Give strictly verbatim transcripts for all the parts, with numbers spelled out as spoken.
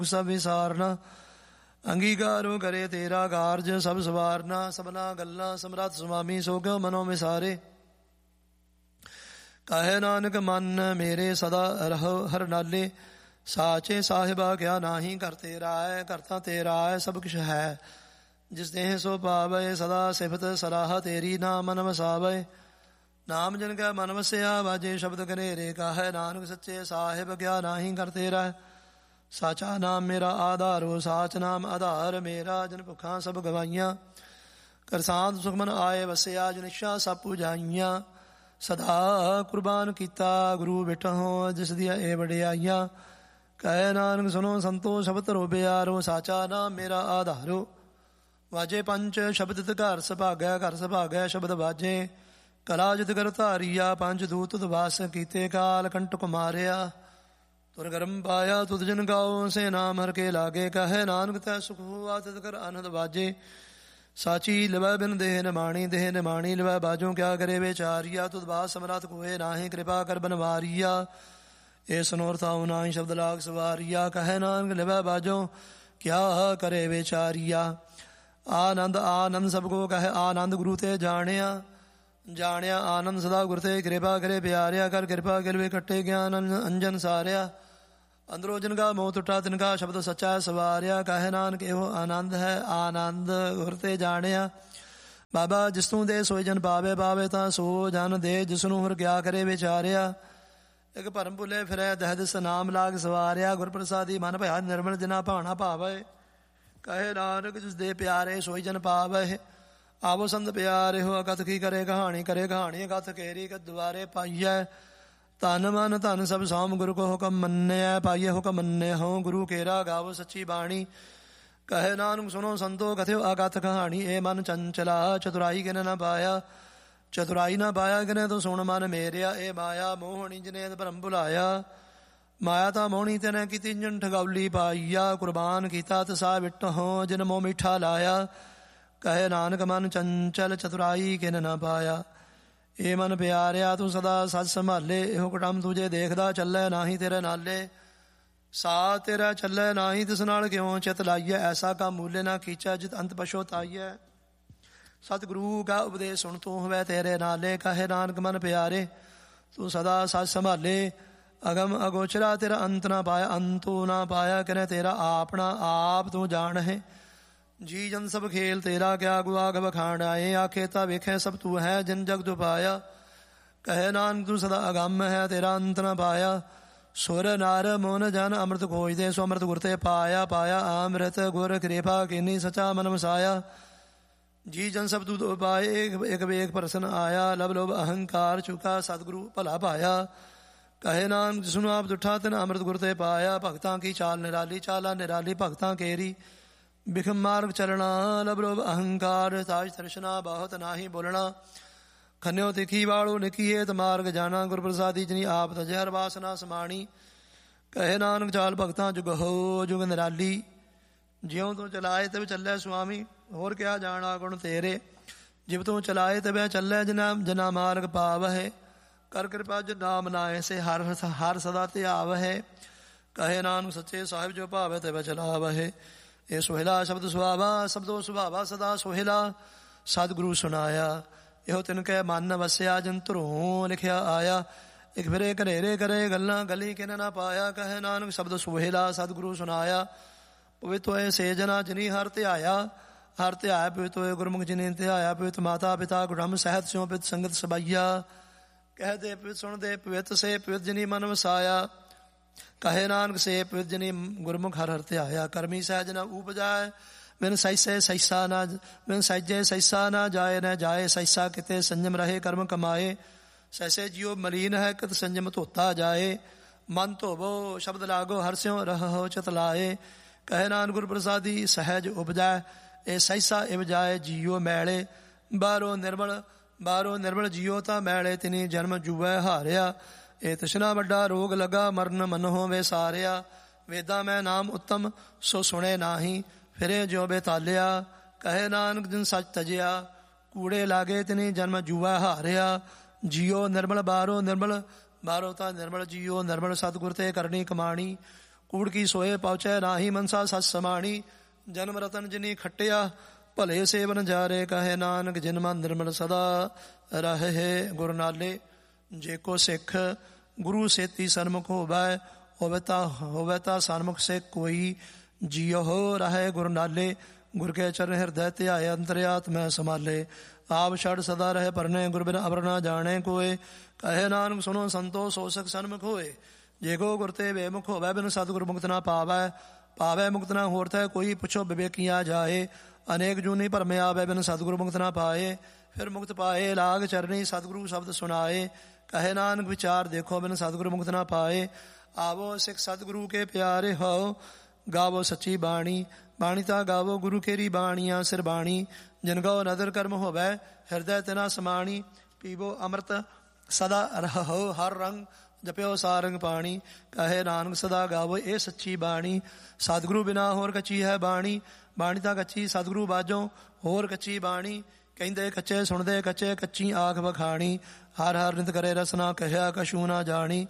ਸਭ ਵਿਸਾਰਨਾ। ਅੰਗੀਕਾਰੋ ਕਰੇ ਤੇਰਾ ਕਾਰਜ ਸਭ ਸਵਾਰਨਾ। ਸਭਨਾ ਗੱਲਾਂ ਸਮਰੱਥ ਸੁਆਮੀ ਸੋ ਕਿਉ ਮਨੋ ਵਿਸਾਰੇ। ਕਹੇ ਨਾਨਕ ਮਨ ਮੇਰੇ ਸਦਾ ਰਹੋ ਹਰ ਨਾਲੇ। ਸਾਚੇ ਸਾਹਿਬਾ ਕਿਆ ਨਾਹੀ ਕਰ ਤੇਰਾ ਹੈ। ਕਰਤਾ ਤੇਰਾ ਹੈ ਸਭ ਕੁਛ ਹੈ। ਜਿਸ ਦੇਹ ਸੋ ਪਾਵੇ ਸਦਾ ਸਿਫਤ ਸਲਾਹ ਤੇਰੀ। ਨਾਮ ਮਨ ਵਸਾਵੇ ਨਾਮ ਜਨ ਕੈ ਮਨ ਵਸਿਆ। ਵਾਜੇ ਸ਼ਬਦ ਕਨੇਰੇ ਕਾਹੈ ਨਾਨਕ ਸੱਚੇ ਸਾਹਿਬ ਕਿਆ ਨਾਹੀ ਕਰ ਤੇਰਾ ਹੈ। ਸਾਚਾ ਨਾਮ ਮੇਰਾ ਆਧਾਰੋ ਸਾਚ ਨਾਮ ਆਧਾਰ ਮੇਰਾ। ਜਨ ਭੁੱਖਾਂ ਸਭ ਗਵਾਈਆਂ ਕਰਸਾਂਤ ਸੁਖਮਨ ਆਏ ਵਸਿਆ। ਜਨਿਸ਼ਾ ਸਭ ਪੁਜਾਈਆਂ ਸਦਾ ਕੁਰਬਾਨ ਕੀਤਾ ਗੁਰੂ ਬਿਟਹੁ ਜਿਸ ਦੀਆਂ ਇਹ ਵਡਿਆਈਆਂ। ਕਹੇ ਨਾਨਕ ਸੁਨੋ ਸੰਤੋ ਸ਼ਬਦ ਰੋ ਬਿਆਰੋ। ਸਾਚਾ ਨਾਮ ਮੇਰਾ ਆਧਾਰੋ। ਵਾਜੇ ਪੰਚ ਸ਼ਬਦ ਘਰ ਸੁਭਾਗੈ ਘਰ ਸੁਭਾਗੈ ਸ਼ਬਦ ਵਾਜੇ। ਕਲਾ ਜਿਤ ਕਰ ਧਾਰੀਆ ਪੰਜ ਦੂਤ ਵਾਸ ਕੀਤੇ। ਕਾਲ ਕੰਟਕ ਮਾਰਿਆ ਤੁਰ ਗਰਮ ਪਾਇਆ ਤੁਧ ਜਨ ਗਾਓ ਸੇ ਨਾਮ ਹਰ ਕੇ ਲਾਗੇ। ਕਹੇ ਨਾਨਕ ਤੈ ਸੁਖ ਹੁਆ ਤਿਤ ਕਰ ਆਨੰਦ ਵਾਜੇ। ਸਾਚੀ ਲਵੈ ਬਿਨ ਦੇਹ ਨਿਮਾਣੀ ਦੇਹ ਨਿਮਾਣੀ ਲਵੈ ਬਾਜੋ ਕਿਆ ਕਰੇ ਵਿਚਾਰੀਆ। ਤੁਧ ਬਾਸ ਸਮਰੱਥ ਕੋਏ ਨਾਹੀ ਕਿਰਪਾ ਕਰ ਬਨਵਾਰੀਆ। ਇਹ ਸਨੋਰਥਾਉ ਨਾਹੀ ਸ਼ਬਦ ਲਾਗ ਸਵਾਰੀਆ। ਕਹੇ ਨਾਨਕ ਲਵੈ ਬਾਜੋ ਕਿਆ ਕਰੇ ਵਿਚਾਰੀਆ। ਆਨੰਦ ਆਨੰਦ ਸਭ ਕੋ ਕਹੇ ਆਨੰਦ ਗੁਰੂ ਤੇ ਜਾਣਿਆ। ਜਾਣਿਆ ਆਨੰਦ ਸਦਾ ਗੁਰ ਤੇ ਕਿਰਪਾ ਕਰੇ ਪਿਆਰਿਆ। ਕਰ ਕਿਰਪਾ ਗਿਰਵੇ ਕੱਟੇ ਗਿਆਨ ਅੰਜਨ ਸਾਰਿਆ। ਅੰਦਰੋ ਜਿਨਕਾ ਮੋਹ ਟੁੱਟਾ ਤਿਨਕਾ ਸ਼ਬਦ ਸੱਚਾ ਸਵਾਰਿਆ। ਕਹੇ ਨਾਨਕ ਇਹੋ ਆਨੰਦ ਹੈ ਆਨੰਦ ਗੁਰ ਤੇ ਜਾਣਿਆ। ਬਾਬਾ ਜਿਸਨੂੰ ਦੇ ਸੋਈ ਜਨ ਪਾਵੇ ਪਾਵੇ ਤਾਂ ਸੋ ਜਨ ਦੇ ਜਿਸਨੂੰ ਹਰ ਕਿਆ ਕਰੇ ਵਿਚਾਰਿਆ। ਇੱਕ ਭਰਮ ਭੁੱਲੇ ਫਿਰੈ ਦਹਿ ਦਿਸ ਨਾਮ ਲਾਗ ਸਵਾਰਿਆ। ਗੁਰ ਪ੍ਰਸਾਦੀ ਮਨ ਭਇਆ ਨਿਰਮਲ ਜਿਨਾ ਭਾਣਾ ਭਾਵੇ। ਕਹੇ ਨਾਨਕ ਜਿਸ ਦੇ ਪਿਆਰੇ ਸੋਈ ਜਨ ਪਾਵੇ। ਆਵੋ ਸੰਤ ਪਿਆਰੇ ਹੋ ਅਕਥ ਕੀ ਕਰੇ ਕਹਾਣੀ ਕਰੇ ਕਹਾਣੀ। ਅਕਥ ਕੇਰੀ ਕ ਦੁਆਰੇ ਪਾਈਐ ਧਨ ਮਨ ਧਨ ਸਭ ਸੋਮ ਗੁਰੂ ਕੋ ਹੁਕਮ ਮੰਨਿਆ। ਪਾਈਏ ਹੁਕਮ ਮੰਨੇ ਹੋ ਗੁਰੂ ਕੇਰਾ ਗਾਵੋ ਸੱਚੀ ਬਾਣੀ। ਕਹੇ ਨਾਨਕ ਸੁਨੋ ਸੰਤੋ ਕਥਿਓ ਅਕਥ ਕਹਾਣੀ। ਇਹ ਮਨ ਚੰਚਲਾ ਚਤੁਰਾਈ ਕਿਨ ਨਾ ਪਾਇਆ। ਚਤੁਰਾਈ ਨਾ ਪਾਇਆ ਕਿਨੇ ਤੋ ਸੁਣ ਮਨ ਮੇਰਿਆ। ਇਹ ਮਾਇਆ ਮੋਹਣੀ ਜਿਨੇ ਭਰਮ ਭੁਲਾਇਆ। ਮਾਇਆ ਤਾਂ ਮੋਹਣੀ ਤੈਨੇ ਕੀਤੀ ਜਨ ਠਗੌਲੀ ਪਾਈਆ। ਕੁਰਬਾਨ ਕੀਤਾ ਤਸਾ ਵਿਟ ਹੋ ਜਿਨ ਮੋਹ ਮਿੱਠਾ ਲਾਇਆ। ਕਹੇ ਨਾਨਕ ਮਨ ਚੰਚਲ ਚਤੁਰਾਈ ਕਿਨ ਨਾ ਪਾਇਆ। ਇਹ ਮਨ ਪਿਆਰਿਆ ਤੂੰ ਸਦਾ ਸੱਚ ਸੰਭਾਲੇ। ਇਹੋ ਕੁਟੰਬ ਤੁਝੇ ਦੇਖਦਾ ਚੱਲੇ ਨਾਹੀ ਤੇਰੇ ਨਾਲੇ। ਸਾ ਤੇਰਾ ਚੱਲੇ ਨਾਹੀ ਤਿਸ ਨਾਲ ਕਿਉਂ ਚਿਤ ਲਾਈਐ। ਐਸਾ ਕਾ ਮੂਲੇ ਨਾ ਕੀਚੈ ਜਿਤ ਅੰਤ ਪਛੋਤਾਈਐ। ਸਤਿਗੁਰੂ ਕਾ ਉਪਦੇਸ਼ ਸੁਣ ਤੂੰ ਹੋਵੇ ਤੇਰੇ ਨਾਲੇ। ਕਹੇ ਨਾਨਕ ਮਨ ਪਿਆਰੇ ਤੂੰ ਸਦਾ ਸੱਚ ਸੰਭਾਲੇ। ਅਗਮ ਅਗੋਚਰਾ ਤੇਰਾ ਅੰਤ ਨਾ ਪਾਇਆ ਅੰਤੂ ਨਾ ਪਾਇਆ। ਕਿਨੇ ਤੇਰਾ ਆਪਣਾ ਆਪ ਤੂੰ ਜਾਣ ਹੈ। ਜੀ ਜਨ ਸਭ ਖੇਲ ਤੇਰਾ ਕਿਆ ਗੁਆਗ ਬਖਾਣ ਆਏ। ਆਖੇ ਤਾਂ ਵੇਖੇ ਸਭ ਤੂੰ ਹੈ ਜਿਨ ਜਗ ਤੂੰ ਪਾਇਆ। ਕਹੇ ਨਾਨਕ ਤੂੰ ਸਦਾ ਅਗੰਮ ਹੈ ਤੇਰਾ ਅੰਤ ਨਾ ਪਾਇਆ। ਸੁਰ ਨਰ ਮੋਨ ਜਨ ਅੰਮ੍ਰਿਤ ਖੋਜਦੇ ਸੋ ਅੰਮ੍ਰਿਤ ਗੁਰ ਤੇ ਪਾਇਆ। ਪਾਇਆ ਅੰਮ੍ਰਿਤ ਗੁਰ ਕਿਰਪਾ ਕੀਨੀ ਸਚਾ ਮਨ ਵਸਾਇਆ। ਜੀ ਜਨ ਸਭ ਤੂੰ ਪਾਏ ਇੱਕ ਵੇਖ ਪਰਸਨ ਆਇਆ। ਲਬ ਲੋਭ ਅਹੰਕਾਰ ਚੁਕਾ ਸਤਿਗੁਰੂ ਭਲਾ ਪਾਇਆ। ਕਹੇ ਨਾਨਕ ਜਿਸਨੂੰ ਆਪ ਦੁਠਾ ਤਿਨ ਅੰਮ੍ਰਿਤ ਗੁਰ ਤੇ ਪਾਇਆ। ਭਗਤਾਂ ਕੀ ਚਾਲ ਨਿਰਾਲੀ ਚਾਲਾ ਨਿਰਾਲੀ ਭਗਤਾਂ ਕੇਰੀ। ਬਿਖਮ ਮਾਰਗ ਚਲਣਾ ਲਬ ਲੋਭ ਅਹੰਕਾਰ ਤਾਜ ਦਰਸ਼ਨਾ ਬਹੁਤ ਨਾਹੀ ਬੋਲਣਾ। ਖੰਨਿਓ ਤਿੱਖੀ ਵਾਲੋ ਨਿਕੀਏ ਤ ਮਾਰਗ ਜਾਣਾ। ਗੁਰ ਪ੍ਰਸਾਦੀ ਜਨੀ ਆਪ ਤਜਹਿਰ ਵਾਸਨਾ ਸਮਾਣੀ। ਕਹੇ ਨਾਨਕ ਚਾਲ ਭਗਤਾਂ ਜੁਗ ਹੋ ਜੁਗ ਨਿਰਾਲੀ। ਜਿਉਂ ਤੂੰ ਚਲਾਏ ਤਬ ਚੱਲੇ ਸੁਆਮੀ ਹੋਰ ਕਿਆ ਜਾਣਾ ਗੁਣ ਤੇਰੇ। ਜਿਵ ਤੂੰ ਚਲਾਏ ਤਬੈ ਚੱਲੇ ਜਨਾ ਜਨਾ ਮਾਰਗ ਪਾਵਹਿ। ਕਰ ਕਿਰਪਾ ਜਿ ਨਾਮ ਨਾਏ ਸੇ ਹਰ ਹਰ ਸਦਾ ਧਿਆਵਹਿ। ਕਹੇ ਨਾਨਕ ਸੱਚੇ ਸਾਹਿਬ ਜੋ ਭਾਵੇ ਤਬੈ ਚਲਾਵਹਿ। ਇਹ ਸੋਹਿਲਾ ਸ਼ਬਦ ਸੁਹਾਵਾ ਸ਼ਬਦੋ ਸੁਭਾਵਾ ਸਦਾ ਸੋਹਿਲਾ। ਸਤਿਗੁਰੂ ਸੁਣਾਇਆ ਇਹੋ ਤਿਨ ਕੈ ਮਨ ਵਸਿਆ ਜਨ ਧਰੋਂ ਲਿਖਿਆ ਆਇਆ। ਇੱਕ ਫਿਰੇ ਘਨੇਰੇ ਕਰੇ ਗੱਲਾਂ ਗਲੀ ਕਿਨ ਨਾ ਪਾਇਆ। ਕਹੇ ਨਾਨਕ ਸ਼ਬਦ ਸੋਹਿਲਾ ਸਤਿਗੁਰੂ ਸੁਣਾਇਆ। ਪਵਿੱਤ ਹੋਏ ਸੇ ਜਨਾ ਜਿਨੀ ਹਰ ਧਿਆਇਆ। ਹਰ ਧਿਆਇਆ ਪਵਿੱਤ ਹੋਏ ਗੁਰਮੁਖ ਜਿਨੀ ਧਿਆਇਆ। ਪਵਿੱਤ ਮਾਤਾ ਪਿਤਾ ਕੁਟੰਬ ਸਹਿਤ ਸਿਉ ਪਿਤ ਸੰਗਤ ਸਬਾਈਆ। ਕਹਦੇ ਪਵਿੱਤ ਸੁਣਦੇ ਪਵਿੱਤ ਸੇ ਪਵਿੱਤ ਜਿਨੀ ਮਨ ਵਸਾਇਆ। ਕਹੇ ਨਾਨਕ ਸੇ ਪਵਿੱਤ ਜਿਨੀ ਗੁਰਮੁਖ ਹਰ ਹਰ ਧਿਆਇਆ। ਕਰਮੀ ਸਹਿਜ ਨ ਉਪਜਾਏ ਬਿਨ ਸੈਸੇ ਸੈਸਾ ਨਾ ਬਿਨ ਸਹਿਜੇ ਸੈਸਾ ਨਾ ਜਾਏ। ਨ ਜਾਏ ਸੈਸਾ ਕਿਤੇ ਸੰਜਮ ਰਹੇ ਕਰਮ ਕਮਾਏ। ਸੈਸੇ ਜਿਉ ਮਲੀਨ ਹੈ ਕਿਤ ਸੰਜਮ ਧੋਤਾ ਜਾਏ। ਮਨ ਧੋਵੋ ਸ਼ਬਦ ਲਾਗੋ ਹਰ ਸਿਉ ਰਹੋ ਚਿਤ ਲਾਏ। ਕਹੇ ਨਾਨਕ ਗੁਰ ਪ੍ਰਸਾਦੀ ਸਹਿਜ ਉਪਜਾਏ। ਇਹ ਸੈਸਾ ਇਵ ਜਾਏ ਜੀਓ ਮੈਲੇ। ਬਾਹਰੋਂ ਨਿਰਮਲ ਬਾਹਰੋਂ ਨਿਰਮਲ ਜੀਓ ਤਾਂ ਮੈਲੇ ਤਿਨੀ ਜਨਮ ਜੂਐ ਹਾਰਿਆ। ਇਹ ਤ੍ਰਿਸ਼ਨਾ ਵੱਡਾ ਰੋਗ ਲਗਾ ਮਰਨ ਮਨੋਂ ਵੇ ਸਾਰਿਆ। ਵੇਦਾਂ ਮੈਂ ਨਾਮ ਉੱਤਮ ਸੋ ਸੁਣੇ ਨਾਹੀ ਫਿਰੇ ਜਿਉ ਬੇਤਾਲਿਆ। ਕਹੇ ਨਾਨਕ ਜਿਨ ਸੱਚ ਤਜਿਆ ਕੂੜੇ ਲਾਗੇ ਤਿਨੀ ਜਨਮ ਜੂਆ ਹਾਰਿਆ। ਜੀਓ ਨਿਰਮਲ ਬਾਹਰੋਂ ਨਿਰਮਲ ਬਾਹਰੋਂ ਤਾਂ ਨਿਰਮਲ ਜੀਓ ਨਿਰਮਲ ਸਤਿਗੁਰ ਤੇ ਕਰਨੀ ਕਮਾਣੀ। ਕੂੜ ਕੀ ਸੋਏ ਪਹੁੰਚੈ ਨਾਹੀ ਮਨਸਾ ਸੱਚ ਸਮਾਣੀ। ਜਨਮ ਰਤਨ ਜਿਨੀ ਖੱਟਿਆ ਭਲੇ ਸੇਵਨ ਜਾਰੇ। ਕਹੇ ਨਾਨਕ ਜਿਨ ਮਨ ਨਿਰਮਲ ਸਦਾ ਰਹੇ ਗੁਰ ਨਾਲੇ। ਜੇ ਕੋ ਸਿੱਖ ਗੁਰੂ ਸੇਤੀ ਸਨਮੁਖ ਹੋਵੈ ਹੋਵੇ ਤਾਂ ਹੋਵੇ ਤਾਂ ਸਨਮੁਖ ਸੇ ਕੋਈ ਜਿਉ ਰਹੇ ਗੁਰ ਨਾਲੇ। ਗੁਰ ਕੇ ਚਰਨ ਹਿਰਦੈ ਧਿਆਏ ਅੰਤਰਿਆਤਮੈ ਸਮਾਲੇ। ਆਪ ਛੜ ਸਦਾ ਰਹੇ ਪਰਨੇ ਗੁਰ ਬਿਨ ਅਵਰ ਨਾ ਜਾਣੇ ਕੋਏ। ਕਹੇ ਨਾਨਕ ਸੁਨੋ ਸੰਤੋ ਸੋ ਸਿਖ ਸਨਮੁਖ ਹੋਏ। ਜੇ ਕੋ ਗੁਰ ਤੇ ਬੇਮੁਖ ਹੋਵੈ ਬਿਨ ਸਤਿਗੁਰ ਮੁਕਤ ਨਾ ਪਾਵੈ। ਪਾਵੈ ਮੁਕਤ ਨਾ ਹੋਰ ਤੈ ਕੋਈ ਪੁੱਛੋ ਵਿਵੇਕੀਆਂ ਜਾਏ। ਅਨੇਕ ਜੂਨੀ ਭਰਮੇ ਆਵੈ ਬਿਨ ਸਤਿਗੁਰ ਮੁਕਤ ਨਾ ਪਾਏ। ਫਿਰ ਮੁਕਤ ਪਾਏ ਲਾਗ ਚਰਨੀ ਸਤਿਗੁਰੂ ਸ਼ਬਦ ਸੁਨਾਏ। ਕਹੇ ਨਾਨਕ ਵਿਚਾਰ ਦੇਖੋ ਬਿਨ ਸਤਿਗੁਰ ਮੁਕਤ ਨਾ ਪਾਏ। ਆਵੋ ਸਿੱਖ ਸਤਿਗੁਰੂ ਕੇ ਪਿਆਰੇ ਹੋ ਗਾਵੋ ਸੱਚੀ ਬਾਣੀ। ਬਾਣੀ ਤਾਂ ਗਾਵੋ ਗੁਰੂ ਕੇਰੀ ਬਾਣੀਆਂ ਸਿਰ ਬਾਣੀ। ਜਿਨ ਗਉ ਨਦਰ ਕਰਮ ਹੋਵੈ ਹਿਰਦੈ ਤਿਨਾ ਸਮਾਣੀ। ਪੀਵੋ ਅੰਮ੍ਰਿਤ ਸਦਾ ਰਹੋ ਹਰ ਰੰਗ ਜਪਿਓ ਸਾਰੰਗ ਪਾਣੀ। ਕਹੇ ਨਾਨਕ ਸਦਾ ਗਾਵੋ ਇਹ ਸੱਚੀ ਬਾਣੀ। ਸਤਿਗੁਰੂ ਬਿਨਾ ਹੋਰ ਕੱਚੀ ਹੈ ਬਾਣੀ। ਬਾਣੀ ਤਾਂ ਕੱਚੀ ਸਤਿਗੁਰੂ ਬਾਝੋਂ ਹੋਰ ਕੱਚੀ ਬਾਣੀ। ਕਹਿੰਦੇ ਕੱਚੇ ਸੁਣਦੇ ਕੱਚੇ ਕੱਚੀ ਆਖ ਵਖਾਣੀ। ਹਰ ਹਰ ਨਿਤ ਕਰੇ ਰਸਨਾ ਕਹਿਆ ਕਛੂ ਨਾ ਜਾਣੀ।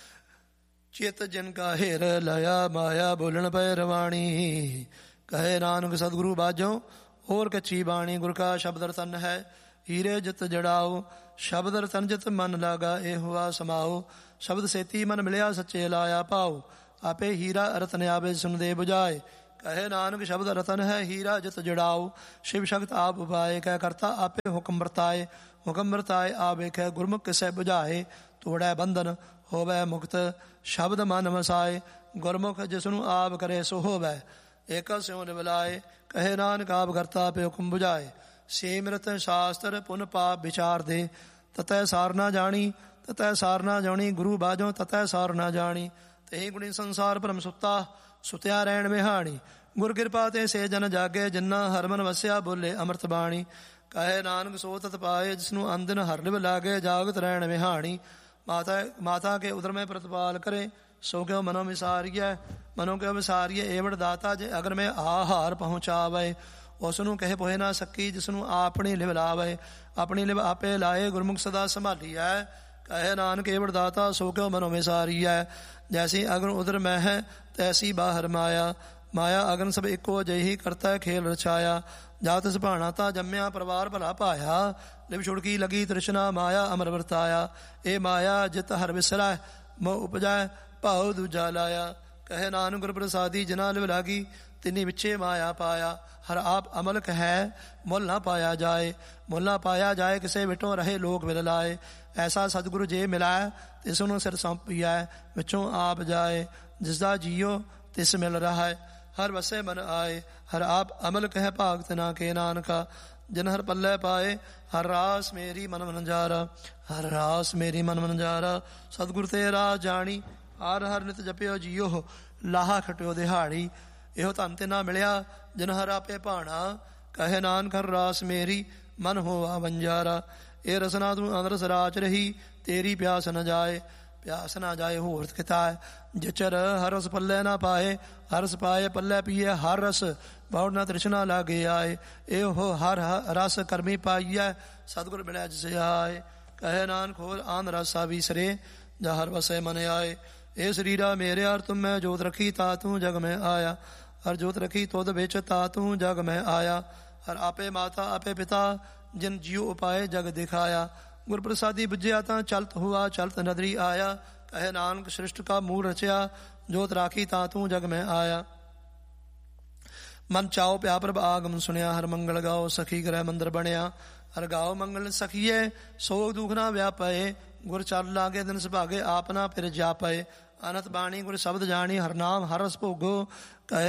ਚਿਤ ਜਿਨ ਕਾ ਹੇਰ ਲਿਆ ਮਾਇਆ ਬੋਲਣ ਪੈ ਰਵਾਣੀ। ਕਹੇ ਨਾਨਕ ਸਤਿਗੁਰੂ ਬਾਝੋਂ ਹੋਰ ਕੱਚੀ ਬਾਣੀ। ਗੁਰ ਕਾ ਸ਼ਬਦ ਰਤਨ ਹੈ ਹੀਰੇ ਜਿਤ ਜੜਾਓ। ਸ਼ਬਦ ਰਤਨ ਜਿਤ ਮਨ ਲਾਗਾ ਇਹ ਹੁਆ ਸਮਾਓ। ਸ਼ਬਦ ਸੇਤੀ ਮਨ ਮਿਲਿਆ ਸੱਚੇ ਲਾਇਆ ਭਾਓ। ਆਪੇ ਹੀਰਾ ਰਤਨ ਆਵੇ ਸੁਨਦੇ ਬੁਝਾਏ। ਕਹੇ ਨਾਨਕ ਸ਼ਬਦ ਰਤਨ ਹੈ ਹੀਰਾ ਜਿਤ ਜੜਾਓ। ਸ਼ਿਵ ਸ਼ਕਤ ਆਪ ਉਪਾਏ ਕਹਿ ਕਰਤਾ ਆਪੇ ਹੁਕਮ ਵਰਤਾਏ। ਹੁਕਮ ਵਰਤਾਏ ਆ ਵੇਖੈ ਗੁਰਮੁਖ ਕਿਸੇ ਬੁਝਾਏ। ਤੋੜੈ ਬੰਧਨ ਹੋਵੈ ਮੁਕਤ ਸ਼ਬਦ ਮਨ ਵਸਾਏ। ਗੁਰਮੁਖ ਜਿਸਨੂੰ ਆਪ ਕਰੇ ਸੋ ਹੋਵੈ ਏਕ ਸਿਉ ਨਿਵਲਾਏ। ਕਹੇ ਨਾਨਕ ਆਪ ਕਰਤਾ ਆਪੇ ਹੁਕਮ ਬੁਝਾਏ। ਸਿਮਰਤ ਸ਼ਾਸਤਰ ਪੁਨ ਪਾਪ ਵਿਚਾਰ ਦੇ। ਤਤੈ ਸਾਰ ਨਾ ਜਾਣੀ ਤਤੈ ਸਾਰ ਨਾ ਜਾਣੀ। ਗੁਰੂ ਬਾਝੋਂ ਤਤੈ ਸਾਰ ਨਾ ਜਾਣੀ। ਤਹੀ ਗੁਣੀ ਸੰਸਾਰ ਭਰਮ ਸੁੱਤਾ ਸੁਤਿਆ ਰਹਿਣ ਵਿਹਾਣੀ। ਗੁਰ ਕਿਰਪਾ ਤੇ ਸੇ ਜਨ ਜਾਗੇ ਜਿਨ੍ਹਾਂ ਹਰਮਨ ਵਸਿਆ ਬੋਲੇ ਅੰਮ੍ਰਿਤ ਬਾਣੀ। ਕਹੇ ਨਾਨਕ ਸੋ ਤਤ ਪਾਏ ਜਿਸਨੂੰ ਅੰਦਨ ਹਰ ਲਿਵ ਲਾਗੇ ਜਾਗਤ ਰਹਿਣ ਵਿਹਾਣੀ। ਮਾਤਾ ਮਾਤਾ ਕੇ ਉਦਰ ਮੈਂ ਪ੍ਰਤਪਾਲ ਕਰੇ ਸੋ ਕਿਉ ਮਨੋ ਵਿਸਾਰੀਐ। ਮਨੋ ਕਿਉ ਵਿਸਾਰੀਐ ਏਵੜ ਦਾਤਾ ਜੇ ਅਗਰ ਮੈਂ ਆਹਾਰ ਪਹੁੰਚਾਵੇ। ਉਸ ਨੂੰ ਕਹੇ ਪੋਹੇ ਨਾ ਸਕੀ ਜਿਸਨੂੰ ਆਪਣੀ ਲਿਵ ਲਾਵੇ। ਆਪਣੀ ਲਿਵ ਆਪੇ ਲਾਏ ਗੁਰਮੁਖ ਸਦਾ ਸੰਭਾਲੀਐ। ਕਹੇ ਨਾਨਕ ਏਵੜ ਦਾਤਾ ਸੋ ਕਿਉ ਮਨੋ ਵਿਸਾਰੀਐ। ਜੈਸੀ ਅਗਨ ਉਦਰ ਮੈਂ ਹੈ ਤੈਸੀ ਬਾਹਰ ਮਾਇਆ। ਮਾਇਆ ਅਗਨ ਸਭ ਇੱਕੋ ਜਿਹੀ ਕਰਤਾ ਖੇਲ ਰਚਾਇਆ। ਜਾ ਤਿਸ ਭਾਣਾ ਤਾਂ ਜੰਮਿਆ ਪਰਿਵਾਰ ਭਲਾ ਪਾਇਆ। ਲਿਵ ਛੁੜਕੀ ਲਗੀ ਤ੍ਰਿਸ਼ਨਾ ਮਾਇਆ ਅਮਰ ਵਰਤਾਇਆ। ਇਹ ਮਾਇਆ ਜਿਤ ਹਰ ਵਿਸਰੈ ਮੋਹ ਉਪਜੈ ਭਾਉ ਦੂਜਾ ਲਾਇਆ। ਕਹੇ ਨਾਨਕ ਗੁਰ ਪ੍ਰਸਾਦੀ ਜਿਨਾ ਲਿਵ ਲਾਗੀ ਤਿਨੀ ਵਿਚੇ ਮਾਇਆ ਪਾਇਆ। ਹਰ ਆਪ ਅਮਲਕ ਹੈ ਮੁੱਲ ਨਾ ਪਾਇਆ ਜਾਏ। ਮੁੱਲ ਨਾ ਪਾਇਆ ਜਾਏ ਕਿਸੇ ਵਿਟੋਂ ਰਹੇ ਲੋਕ ਵਿਲ ਲਾਏ। ਐਸਾ ਸਤਿਗੁਰੂ ਜੇ ਮਿਲਾਇ ਤਿਸ ਨੂੰ ਸਿਰ ਸੌਂਪੀਐ ਵਿੱਚੋਂ ਆਪ ਜਾਏ। ਜਿਸਦਾ ਜੀਓ ਤਿਸ ਮਿਲ ਰਹਾ ਹੈ ਹਰ ਵਸੇ ਮਨ ਆਏ। ਹਰ ਆਪ ਅਮਲ ਕਹਿ ਭਾਗਤ ਨਾ ਕੇ ਨਾਨਕਾ। ਜਿਨ ਹਰ ਪੱਲੇ ਪਾਏ ਹਰ ਰਾਸ ਮੇਰੀ ਮਨ ਮਨਜਾਰਾ। ਹਰ ਰਾਸ ਮੇਰੀ ਮਨ ਮਨਜਾਰਾ। ਸਤਿਗੁਰ ਤੇ ਰਾਹ ਜਾਣੀ ਹਰ ਹਰ ਨਿਤ ਜਪਿਓ ਜੀਓ ਲਾਹਾ ਖਟਿਓ ਦਿਹਾੜੀ। ਇਹੋ ਧਨ ਤੇ ਨਾ ਮਿਲਿਆ ਜਿਨ ਹਰ ਆਪੇ ਭਾਣਾ। ਕਹੇ ਨਾਨਕ ਹਰ ਰਾਸ ਮੇਰੀ ਮਨ ਹੋਆ ਵੰਜਾਰਾ। ਇਹ ਰਸਨਾ ਤੂੰ ਅੰਦਰਸ ਰਾਚ ਰਹੀ ਤੇਰੀ ਪਿਆਸ ਨ ਜਾਏ। ਪਿਆਸ ਨਾ ਜਾਏ ਹੋਰ ਕਿਤਾ ਜਿਚਰ ਹਰ ਰਸ ਪੱਲੇ ਨਾ ਪਾਏ। ਹਰ ਰਸ ਪਾਏ ਪੱਲੇ ਪੀਏ ਹਰ ਰਸ ਬਹੁੜ ਨਾ ਤ੍ਰਿਸ਼ਨਾ ਲਾਗੇ ਆਏ। ਇਹੋ ਹਰ ਰਸ ਕਰਮੀ ਪਾਈਐ ਸਤਿਗੁਰ ਮਿਲਿਆ ਜਿਸ ਆਏ। ਕਹੇ ਨਾਨਕ ਹੋਰ ਆਨ ਰਸਾ ਵੀਸਰੇ ਜਾ ਹਰ ਵਸੇ ਮਨ ਆਏ। ਇਹ ਸਰੀਰਾ ਮੇਰੇ ਹਰ ਤੁਮ ਮੈਂ ਜੋਤ ਰਖੀ ਤਾ ਤੂੰ ਜਗ ਮੈਂ ਆਇਆ। ਹਰ ਜੋਤ ਰਖੀ ਤੁਧ ਵਿੱਚ ਤਾ ਤੂੰ ਜਗ ਮੈਂ ਆਇਆ। ਹਰ ਆਪੇ ਮਾਤਾ ਆਪੇ ਪਿਤਾ ਜਿਨ ਜੀਉ ਉਪਾਏ ਜਗ ਦਿਖਾਇਆ। ਗੁਰ ਪ੍ਰਸਾਦੀ ਬੁਝਿਆ ਤਾਂ ਚਲਤ ਹੁਆ ਚਲਤ ਨਦਰੀ ਆਇਆ। ਕਹੇ ਨਾਨਕ ਸ੍ਰਿਸ਼ਟ ਕਾ ਮੂਲ ਰਚਿਆ ਜੋਤ ਰਾਖੀ ਤਾਂ ਤੂੰ ਜਗ ਮੈਂ ਆਇਆ। ਮਨ ਚਾਓ ਪਿਆ ਪ੍ਰਭ ਆਗਮ ਸੁਣਿਆ। ਹਰ ਮੰਗਲ ਗਾਓ ਸਖੀ ਗ੍ਰਹਿ ਮੰਦਰ ਬਣਿਆ। ਹਰ ਗਾਓ ਮੰਗਲ ਸਖੀਏ ਸੋਗ ਦੁਖ ਨਾ ਵਿਆਪਏ। ਗੁਰ ਚਲ ਲਾਗੇ ਦਿਨ ਸੁਭਾਗੇ ਆਪ ਨਾ ਫਿਰ ਜਾਪਏ। ਅਨੰਤ ਬਾਣੀ ਗੁਰ ਸ਼ਬਦ ਜਾਣੀ ਹਰ ਨਾਮ ਹਰ ਰਸ ਭੋਗੋ। ਕਹੇ